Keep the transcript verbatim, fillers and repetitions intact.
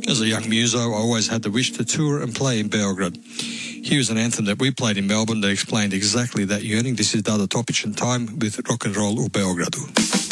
As a young muso, I always had the wish to tour and play in Belgrade. Here's an anthem that we played in Melbourne that explained exactly that yearning. This is Dada Topic and Time with Rock and Roll u Beogradu.